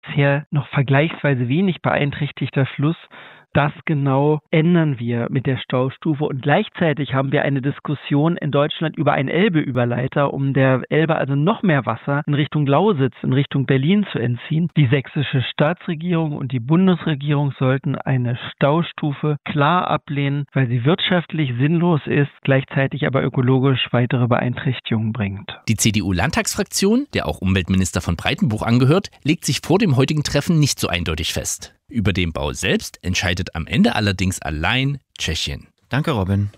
bisher noch vergleichsweise wenig beeinträchtigter Fluss. Das genau ändern wir mit der Staustufe. Und gleichzeitig haben wir eine Diskussion in Deutschland über einen Elbe-Überleiter, um der Elbe also noch mehr Wasser in Richtung Lausitz, in Richtung Berlin zu entziehen. Die sächsische Staatsregierung und die Bundesregierung sollten eine Staustufe klar ablehnen, weil sie wirtschaftlich sinnlos ist, gleichzeitig aber ökologisch weitere Beeinträchtigungen bringt. Die CDU-Landtagsfraktion, der auch Umweltminister von Breitenbuch angehört, legt sich vor dem heutigen Treffen nicht so eindeutig fest. Über den Bau selbst entscheidet am Ende allerdings allein Tschechien. Danke, Robin.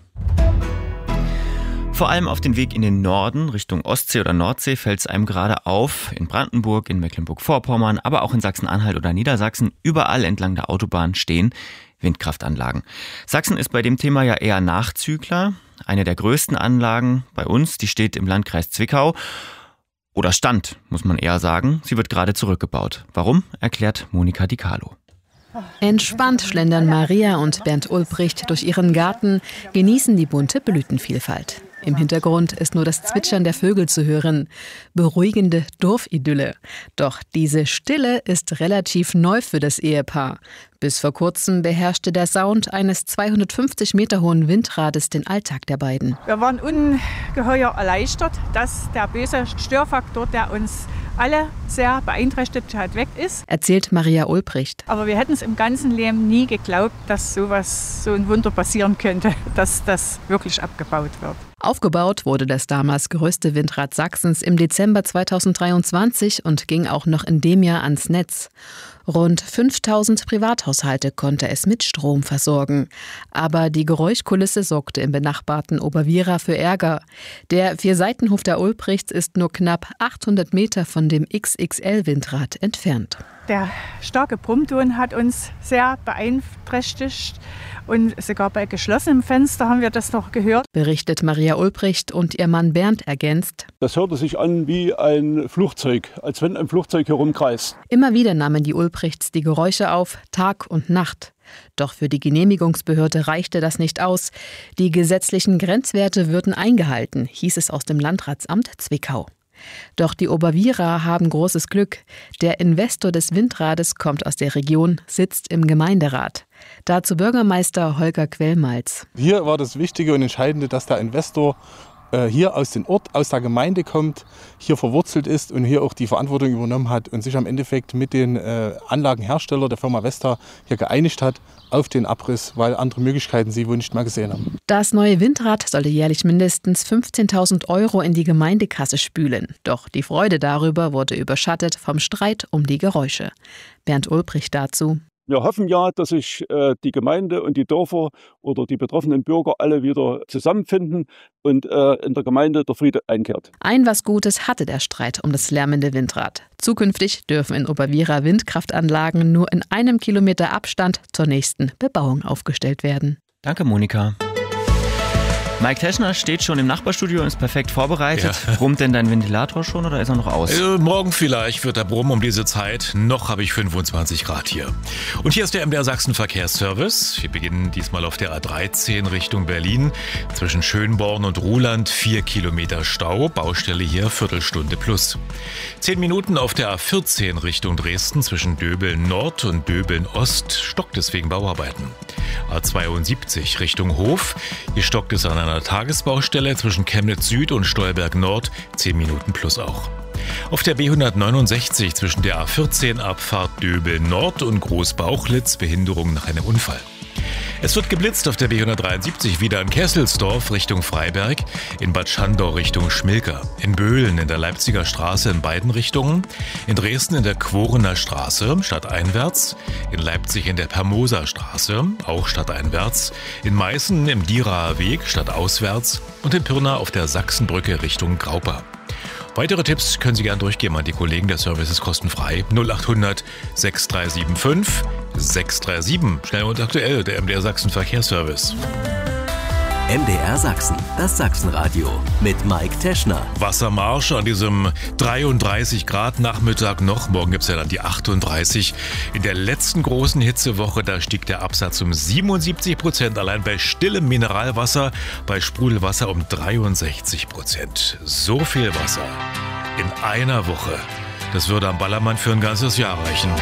Vor allem auf den Weg in den Norden, Richtung Ostsee oder Nordsee, fällt es einem gerade auf. In Brandenburg, in Mecklenburg-Vorpommern, aber auch in Sachsen-Anhalt oder Niedersachsen. Überall entlang der Autobahn stehen Windkraftanlagen. Sachsen ist bei dem Thema ja eher Nachzügler. Eine der größten Anlagen bei uns, die steht im Landkreis Zwickau. Oder stand, muss man eher sagen. Sie wird gerade zurückgebaut. Warum, erklärt Monika Di Carlo. Entspannt schlendern Maria und Bernd Ulbricht durch ihren Garten, genießen die bunte Blütenvielfalt. Im Hintergrund ist nur das Zwitschern der Vögel zu hören. Beruhigende Dorfidylle. Doch diese Stille ist relativ neu für das Ehepaar. Bis vor kurzem beherrschte der Sound eines 250 Meter hohen Windrades den Alltag der beiden. Wir waren ungeheuer erleichtert, dass der böse Störfaktor, der uns alle sehr beeinträchtigt hat, weg ist. Erzählt Maria Ulbricht. Aber wir hätten es im ganzen Leben nie geglaubt, dass so ein Wunder passieren könnte, dass das wirklich abgebaut wird. Aufgebaut wurde das damals größte Windrad Sachsens im Dezember 2023 und ging auch noch in dem Jahr ans Netz. Rund 5000 Privathaushalte konnte es mit Strom versorgen. Aber die Geräuschkulisse sorgte im benachbarten Oberwiera für Ärger. Der Vierseitenhof der Ulbrichts ist nur knapp 800 Meter von dem XXL-Windrad entfernt. Der starke Brummton hat uns sehr beeinträchtigt. Und sogar bei geschlossenem Fenster haben wir das noch gehört. Berichtet Maria Ulbricht und ihr Mann Bernd ergänzt. Das hörte sich an wie ein Flugzeug, als wenn ein Flugzeug herumkreist. Immer wieder nahmen die Ulbrichts die Geräusche auf, Tag und Nacht. Doch für die Genehmigungsbehörde reichte das nicht aus. Die gesetzlichen Grenzwerte würden eingehalten, hieß es aus dem Landratsamt Zwickau. Doch die Oberwiera haben großes Glück. Der Investor des Windrades kommt aus der Region, sitzt im Gemeinderat. Dazu Bürgermeister Holger Quellmalz. Hier war das Wichtige und Entscheidende, dass der Investor hier aus dem Ort, aus der Gemeinde kommt, hier verwurzelt ist und hier auch die Verantwortung übernommen hat und sich am Endeffekt mit den Anlagenhersteller der Firma Vesta hier geeinigt hat auf den Abriss, weil andere Möglichkeiten sie wohl nicht mehr gesehen haben. Das neue Windrad sollte jährlich mindestens 15.000 € in die Gemeindekasse spülen. Doch die Freude darüber wurde überschattet vom Streit um die Geräusche. Bernd Ulbricht dazu. Wir hoffen ja, dass sich die Gemeinde und die Dörfer oder die betroffenen Bürger alle wieder zusammenfinden und in der Gemeinde der Friede einkehrt. Ein was Gutes hatte der Streit um das lärmende Windrad. Zukünftig dürfen in Oberwiera Windkraftanlagen nur in 1 Kilometer Abstand zur nächsten Bebauung aufgestellt werden. Danke, Monika. Mike Teschner steht schon im Nachbarstudio und ist perfekt vorbereitet. Ja. Brummt denn dein Ventilator schon oder ist er noch aus? Morgen vielleicht wird er brummen um diese Zeit. Noch habe ich 25 Grad hier. Und hier ist der MDR Sachsen Verkehrsservice. Wir beginnen diesmal auf der A13 Richtung Berlin. Zwischen Schönborn und Ruhland 4 Kilometer Stau. Baustelle hier Viertelstunde plus. 10 Minuten auf der A14 Richtung Dresden. Zwischen Döbeln Nord und Döbeln Ost stockt es wegen Bauarbeiten. A72 Richtung Hof. Hier stockt es an einer Tagesbaustelle zwischen Chemnitz Süd und Stolberg Nord, 10 Minuten plus auch. Auf der B169 zwischen der A14 Abfahrt Döbeln Nord und Großbauchlitz Behinderung nach einem Unfall. Es wird geblitzt auf der B173 wieder in Kesselsdorf Richtung Freiberg, in Bad Schandau Richtung Schmilka, in Böhlen in der Leipziger Straße in beiden Richtungen, in Dresden in der Quorener Straße stadteinwärts, in Leipzig in der Permoser Straße, auch stadteinwärts, in Meißen im Dieraer Weg stadtauswärts und in Pirna auf der Sachsenbrücke Richtung Graupa. Weitere Tipps können Sie gerne durchgeben an die Kollegen. Der Service ist kostenfrei. 0800 6375 637. Schnell und aktuell, der MDR Sachsen Verkehrsservice. MDR Sachsen, das Sachsenradio mit Mike Teschner. Wassermarsch an diesem 33 Grad Nachmittag noch. Morgen gibt es ja dann die 38. In der letzten großen Hitzewoche, da stieg der Absatz um 77%. Allein bei stillem Mineralwasser, bei Sprudelwasser um 63%. So viel Wasser in einer Woche. Das würde am Ballermann für ein ganzes Jahr reichen.